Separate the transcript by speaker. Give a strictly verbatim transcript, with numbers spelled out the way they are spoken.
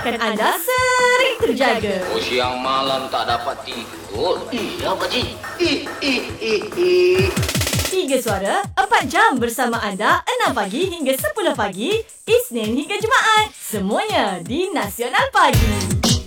Speaker 1: menyebabkan anda sering terjaga.
Speaker 2: Oh, siang malam tak dapat tidur.
Speaker 3: Iya, Pakcik. Eh, eh, eh, eh.
Speaker 1: Tiga Suara, empat jam bersama anda, enam pagi hingga sepuluh pagi, Isnin hingga Jumaat. Semuanya di Nasional Pagi.